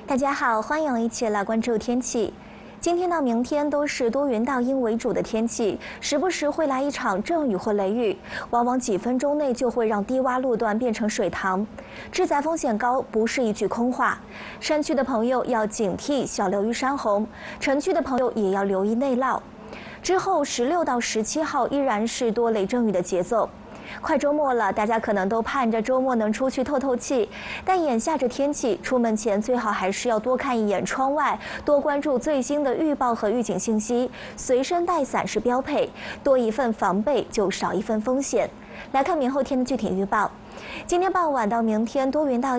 大家好，欢迎一起来关注天气。今天到明天都是多云到阴为主的天气，时不时会来一场阵雨或雷雨，往往几分钟内就会让低洼路段变成水塘，致灾风险高，不是一句空话。山区的朋友要警惕小流于山洪，城区的朋友也要留意内涝。之后16到17号依然是多雷阵雨的节奏。快周末了，大家可能都盼着周末能出去透透气，但眼下这天气，出门前最好还是要多看一眼窗外，多关注最新的预报和预警信息，随身带伞是标配，多一份防备就少一份风险。来看明后天的具体预报，今天傍晚到明天多云到